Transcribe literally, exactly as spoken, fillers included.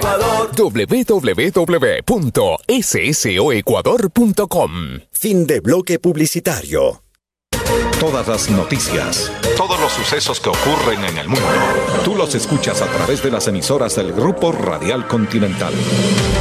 Ecuador. doble u doble u doble u punto soecuador punto com. Fin de bloque publicitario. Todas las noticias, todos los sucesos que ocurren en el mundo, tú los escuchas a través de las emisoras del Grupo Radial Continental.